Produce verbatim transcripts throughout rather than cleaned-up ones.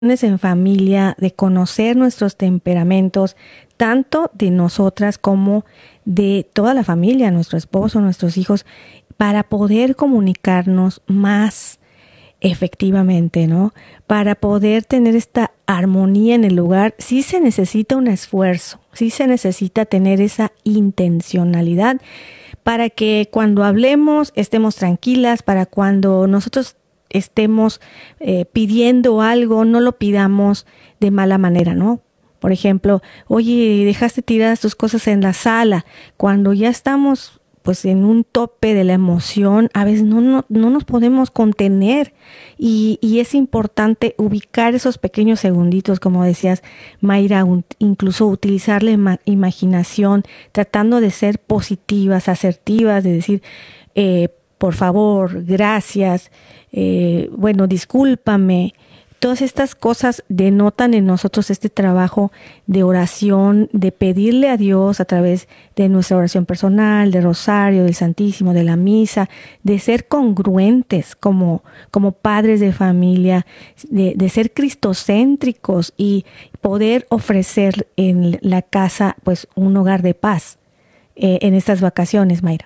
en familia, de conocer nuestros temperamentos, tanto de nosotras como de toda la familia, nuestro esposo, nuestros hijos, para poder comunicarnos más efectivamente, ¿no? Para poder tener esta armonía en el lugar, sí se necesita un esfuerzo, sí se necesita tener esa intencionalidad para que cuando hablemos estemos tranquilas, para cuando nosotros estemos eh, pidiendo algo, no lo pidamos de mala manera, ¿no? Por ejemplo, oye, dejaste tiradas tus cosas en la sala. Cuando ya estamos pues en un tope de la emoción, a veces no, no, no nos podemos contener y, y es importante ubicar esos pequeños segunditos, como decías, Mayra, un, incluso utilizar la ima- imaginación, tratando de ser positivas, asertivas, de decir, eh, por favor, gracias, eh, bueno, discúlpame. Todas estas cosas denotan en nosotros este trabajo de oración, de pedirle a Dios a través de nuestra oración personal, de rosario, del Santísimo, de la misa, de ser congruentes como, como padres de familia, de, de ser cristocéntricos y poder ofrecer en la casa pues un hogar de paz eh, en estas vacaciones, Mayra.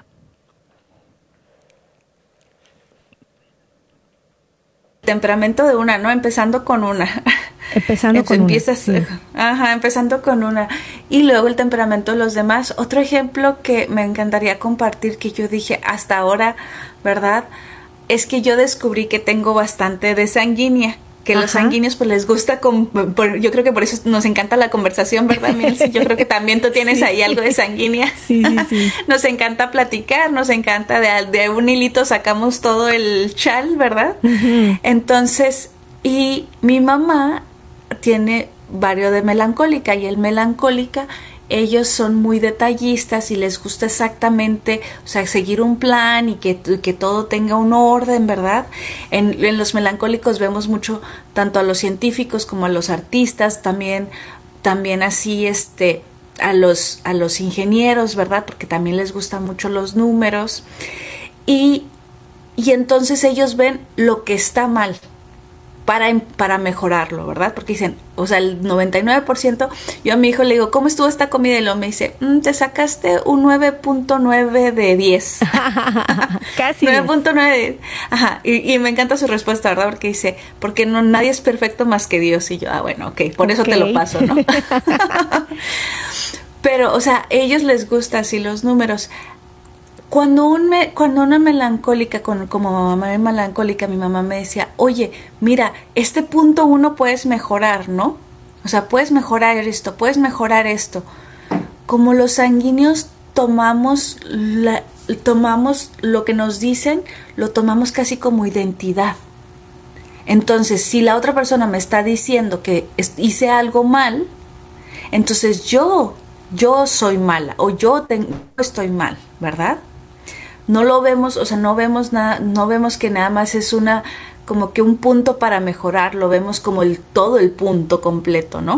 Temperamento de una, ¿no? Empezando con una. Empezando con Empiezas, una. Sí. Ajá, empezando con una. Y luego el temperamento de los demás. Otro ejemplo que me encantaría compartir, que yo dije hasta ahora, ¿verdad? Es que yo descubrí que tengo bastante de sanguínea. Que Ajá. Los sanguíneos pues les gusta, con, por, yo creo que por eso nos encanta la conversación, ¿verdad, Milce? Yo creo que también tú tienes sí. ahí algo de sanguínea. Sí, sí, sí. Nos encanta platicar, nos encanta, de, de un hilito sacamos todo el chal, ¿verdad? Uh-huh. Entonces, y mi mamá tiene varios de melancólica y el melancólica, ellos son muy detallistas y les gusta exactamente, o sea, seguir un plan y que, que todo tenga un orden, ¿verdad? En, en los melancólicos vemos mucho tanto a los científicos como a los artistas, también, también así este, a los, a los ingenieros, ¿verdad? Porque también les gustan mucho los números. Y, y entonces ellos ven lo que está mal para, para mejorarlo, ¿verdad? Porque dicen, o sea, el noventa y nueve por ciento, yo a mi hijo le digo, ¿cómo estuvo esta comida? Y luego me dice, mm, te sacaste un nueve punto nueve de diez. Casi. nueve punto nueve. Ajá, y, y me encanta su respuesta, ¿verdad? Porque dice, porque no, nadie es perfecto más que Dios. Y yo, ah, bueno, ok, por eso okay. te lo paso, ¿no? Pero, o sea, a ellos les gusta así los números. Cuando, un me, cuando una melancólica, con, como mamá es melancólica, mi mamá me decía, oye, mira, este punto uno puedes mejorar, ¿no? O sea, puedes mejorar esto, puedes mejorar esto. Como los sanguíneos tomamos, la, tomamos lo que nos dicen, lo tomamos casi como identidad. Entonces, si la otra persona me está diciendo que hice algo mal, entonces yo, yo soy mala o yo tengo, estoy mal, ¿verdad? No lo vemos, o sea, no vemos nada, no vemos que nada más es una, como que un punto para mejorar, lo vemos como el todo el punto completo, ¿no?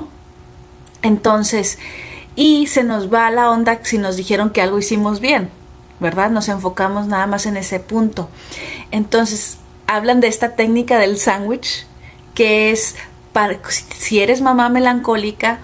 Entonces, y se nos va la onda si nos dijeron que algo hicimos bien, ¿verdad? Nos enfocamos nada más en ese punto. Entonces, hablan de esta técnica del sándwich, que es, para, si eres mamá melancólica,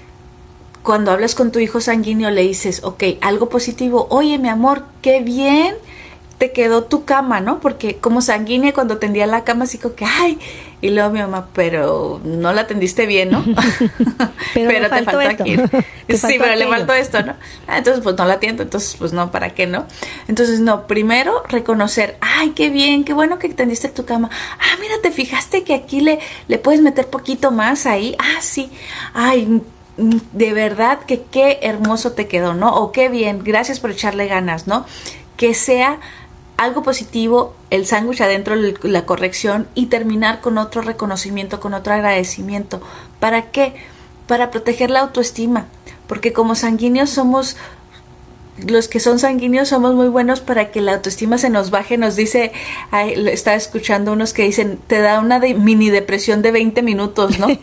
cuando hablas con tu hijo sanguíneo le dices, ok, algo positivo, oye mi amor, qué bien te quedó tu cama, ¿no? Porque como sanguínea cuando tendía la cama así como que, ay, y luego mi mamá, pero no la tendiste bien, ¿no? pero pero te faltó aquí. Te sí, faltó pero aquello. Le faltó esto, ¿no? Ah, entonces pues no la atiendo, entonces pues no, ¿para qué, no? Entonces no, primero reconocer, ay, qué bien, qué bueno que tendiste tu cama. Ah, mira, te fijaste que aquí le, le puedes meter poquito más ahí. Ah, sí, ay, de verdad que qué hermoso te quedó, ¿no? O qué bien, gracias por echarle ganas, ¿no? Que sea algo positivo, el sándwich adentro, la corrección y terminar con otro reconocimiento, con otro agradecimiento. ¿Para qué? Para proteger la autoestima, porque como sanguíneos somos, los que son sanguíneos somos muy buenos para que la autoestima se nos baje. Nos dice, ay, estaba escuchando unos que dicen, te da una de, mini depresión de veinte minutos, ¿no?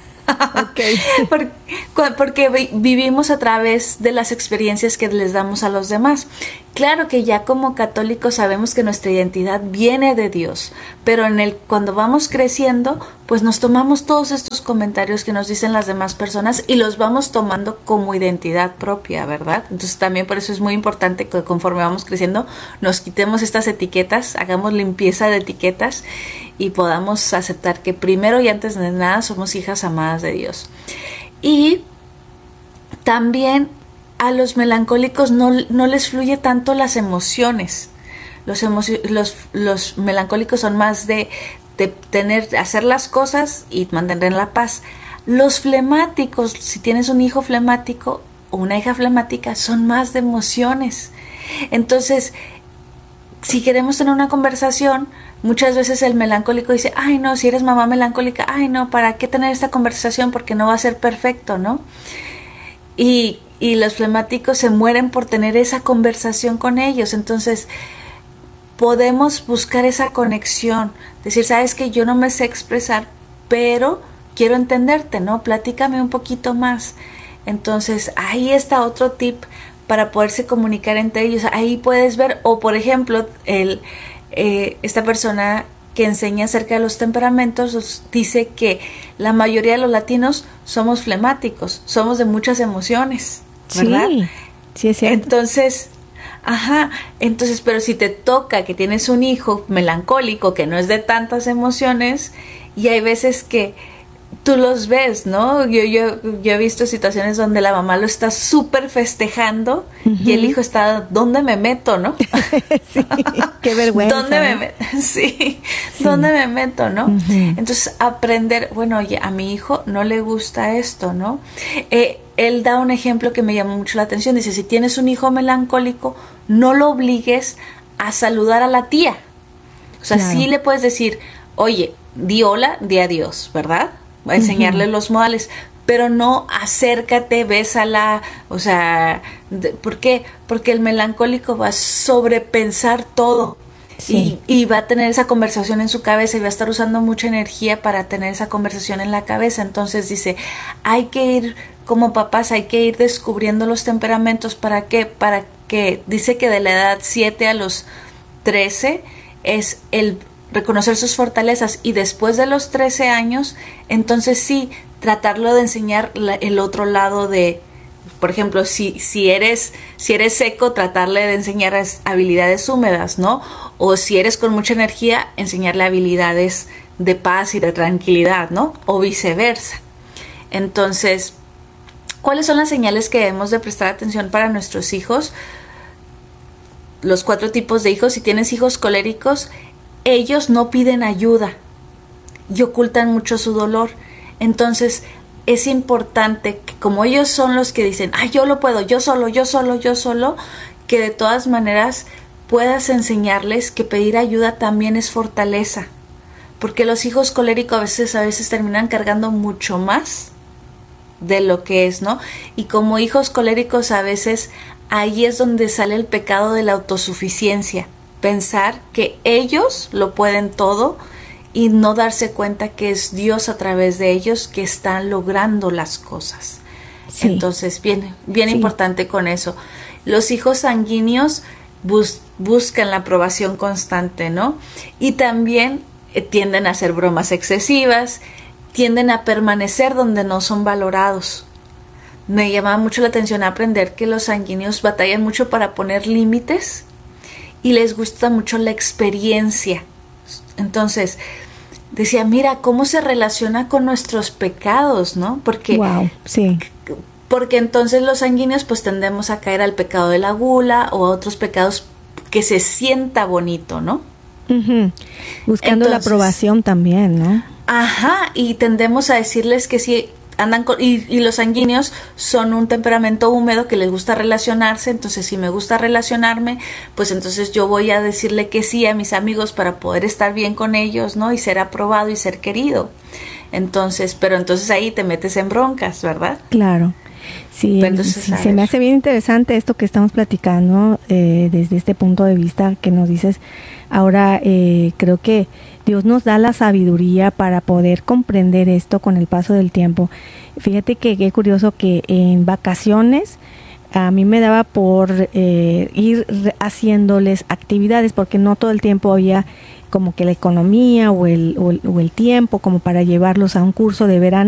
Okay. porque, porque vivimos a través de las experiencias que les damos a los demás. claro que ya como católicos sabemos que nuestra identidad viene de Dios, pero en el cuando vamos creciendo, pues nos tomamos todos estos comentarios que nos dicen las demás personas y los vamos tomando como identidad propia, ¿verdad? Entonces también por eso es muy importante que conforme vamos creciendo nos quitemos estas etiquetas, hagamos limpieza de etiquetas y podamos aceptar que primero y antes de nada somos hijas amadas de Dios. Y también a los melancólicos no, no les fluye tanto las emociones. Los, emocio- los, los melancólicos son más de, de tener, hacer las cosas y mantener en la paz. Los flemáticos, si tienes un hijo flemático o una hija flemática, son más de emociones. Entonces, si queremos tener una conversación, muchas veces el melancólico dice, ay no, si eres mamá melancólica, ay no, ¿para qué tener esta conversación? Porque no va a ser perfecto, ¿no? Y, y los flemáticos se mueren por tener esa conversación con ellos. Entonces, podemos buscar esa conexión, decir, sabes que yo no me sé expresar, pero quiero entenderte, ¿no? Platícame un poquito más. Entonces, ahí está otro tip para poderse comunicar entre ellos. Ahí puedes ver, o por ejemplo, el, eh, esta persona que enseña acerca de los temperamentos dice que la mayoría de los latinos somos flemáticos, somos de muchas emociones, ¿verdad? Sí, sí es cierto. Entonces, ajá, entonces, pero si te toca que tienes un hijo melancólico que no es de tantas emociones, y hay veces que tú los ves, ¿no? Yo, yo, yo he visto situaciones donde la mamá lo está súper festejando uh-huh. y el hijo está, ¿dónde me meto, no? Sí, qué vergüenza. ¿Dónde me meto? Sí, sí, ¿dónde me meto, no? Uh-huh. Entonces, aprender, bueno, oye, a mi hijo no le gusta esto, ¿no? Eh, él da un ejemplo que me llamó mucho la atención. Dice, si tienes un hijo melancólico, no lo obligues a saludar a la tía. O sea, claro. Sí le puedes decir, oye, di hola, di adiós, ¿verdad? A enseñarle uh-huh. los modales, pero no acércate, bésala, o sea, de, ¿por qué? Porque el melancólico va a sobrepensar todo sí. y, y va a tener esa conversación en su cabeza y va a estar usando mucha energía para tener esa conversación en la cabeza. Entonces dice, hay que ir, como papás, hay que ir descubriendo los temperamentos. ¿Para qué? Para que, dice que de la edad siete a los trece es el reconocer sus fortalezas, y después de los trece años, entonces sí, tratarlo de enseñar la, el otro lado de, por ejemplo, si, si eres si eres seco, tratarle de enseñar habilidades húmedas, ¿no? O si eres con mucha energía, enseñarle habilidades de paz y de tranquilidad, ¿no? O viceversa. Entonces, ¿cuáles son las señales que debemos de prestar atención para nuestros hijos? Los cuatro tipos de hijos. Si tienes hijos coléricos, ellos no piden ayuda y ocultan mucho su dolor. Entonces es importante que, como ellos son los que dicen, ah, yo lo puedo, yo solo, yo solo, yo solo, que de todas maneras puedas enseñarles que pedir ayuda también es fortaleza, porque los hijos coléricos a veces, a veces terminan cargando mucho más de lo que es, ¿no? Y como hijos coléricos a veces ahí es donde sale el pecado de la autosuficiencia. Pensar que ellos lo pueden todo y no darse cuenta que es Dios a través de ellos que están logrando las cosas. Sí. Entonces, bien, bien sí. importante con eso. Los hijos sanguíneos bus- buscan la aprobación constante, ¿no? Y también eh, tienden a hacer bromas excesivas, tienden a permanecer donde no son valorados. Me llamaba mucho la atención aprender que los sanguíneos batallan mucho para poner límites y les gusta mucho la experiencia. Entonces, decía, mira cómo se relaciona con nuestros pecados, ¿no? Porque, wow, sí. porque entonces los sanguíneos pues tendemos a caer al pecado de la gula o a otros pecados que se sienta bonito, ¿no? Uh-huh. Buscando entonces, la aprobación también, ¿no? Ajá, y tendemos a decirles que sí, andan con, y, y los sanguíneos son un temperamento húmedo que les gusta relacionarse. Entonces si me gusta relacionarme, pues entonces yo voy a decirle que sí a mis amigos para poder estar bien con ellos, ¿no? Y ser aprobado y ser querido. Entonces, pero entonces ahí te metes en broncas, ¿verdad? Claro. Sí, entonces, sí se me hace bien interesante esto que estamos platicando eh, desde este punto de vista que nos dices. Ahora eh, creo que Dios nos da la sabiduría para poder comprender esto con el paso del tiempo. Fíjate que qué curioso que en vacaciones a mí me daba por eh, ir haciéndoles actividades porque no todo el tiempo había como que la economía o el, o el, o el tiempo como para llevarlos a un curso de verano.